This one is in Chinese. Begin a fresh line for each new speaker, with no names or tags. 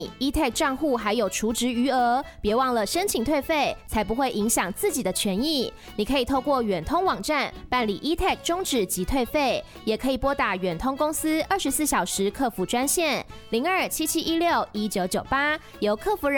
eTag 账户还有储值余额，别忘了申请退费，才不会影响自己的权益。你可以透过远通网站办理 eTag 终止及退费，也可以拨打远通公司24小时客服专线0277161998，由客服人